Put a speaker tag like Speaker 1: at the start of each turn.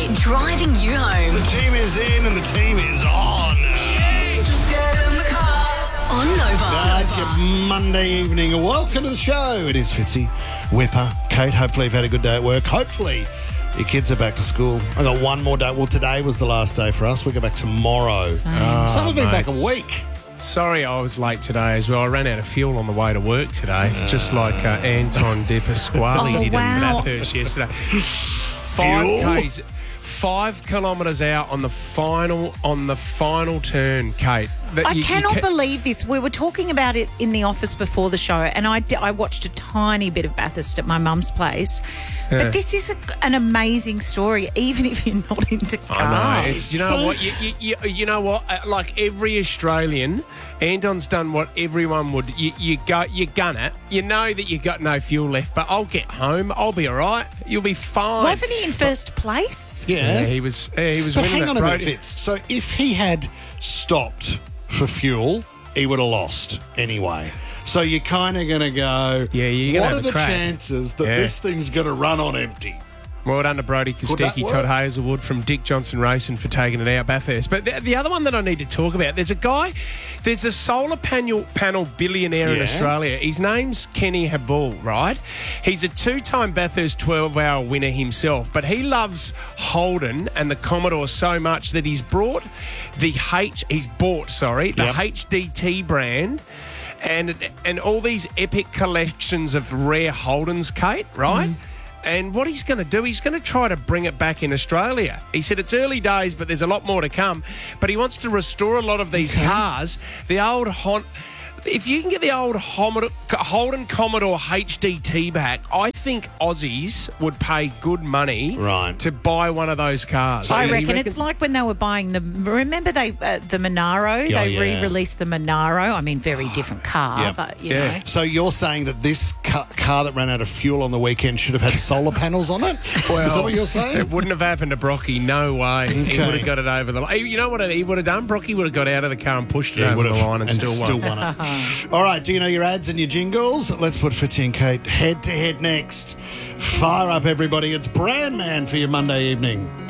Speaker 1: Kate driving you home.
Speaker 2: The team is in and the team is on.
Speaker 3: Just get in the car.
Speaker 1: On Nova.
Speaker 2: It's your Monday evening. Welcome to the show. It is Fitzy, Whipper, Kate. Hopefully you've had a good day at work. Hopefully your kids are back to school. I got one more day. Well, today was the last day for us. We go back tomorrow. Some have been back a week.
Speaker 4: Sorry I was late today as well. I ran out of fuel on the way to work today, just like Anton De Pasquale did in Bathurst yesterday. 5 kilometres out on the final turn, Kate.
Speaker 5: I cannot believe this. We were talking about it in the office before the show, and I watched a tiny bit of Bathurst at my mum's place. But this is an amazing story, even if you're not into cars.
Speaker 4: I know. It's, you know what? You know what? Like every Australian, Anton's done what everyone would. You gun it. You know that you got no fuel left, but I'll get home. I'll be all right. You'll be fine.
Speaker 5: Wasn't he in first place?
Speaker 2: Yeah,
Speaker 4: he was. He was
Speaker 2: but
Speaker 4: winning.
Speaker 2: hang on a minute, Fitz. So if he had stopped for fuel, he would have lost anyway. So you're kind of going to go, what are the chances that this thing's going to run on empty?
Speaker 4: Well done to Brody Kostecki, Todd Hazelwood from Dick Johnson Racing for taking it out Bathurst. But the other one that I need to talk about, there's a solar panel billionaire in Australia. His name's Kenny Habul, right? He's a 2-time Bathurst 12-hour winner himself, but he loves Holden and the Commodore so much that he's bought the HDT brand and all these epic collections of rare Holdens, Kate, right? And what he's going to do, he's going to try to bring it back in Australia. He said it's early days, but there's a lot more to come. But he wants to restore a lot of these cars. The old if you can get the old Holden Commodore HDT back, I think Aussies would pay good money to buy one of those cars.
Speaker 5: I reckon it's like when they were buying remember the Monaro? They re-released the Monaro. I mean, very different car, but you know.
Speaker 2: So you're saying that this car that ran out of fuel on the weekend should have had solar panels on it?
Speaker 4: Well,
Speaker 2: is that what you're saying?
Speaker 4: It wouldn't have happened to Brocky. No way.
Speaker 2: Okay.
Speaker 4: He would have got it over the line. You know what he would have done? Brocky would have got out of the car and pushed it over the line and still won
Speaker 2: it. All right, do you know your ads and your jingles? Let's put Fitzy and Kate head-to-head next. Fire up, everybody. It's Brand Man for your Monday evening.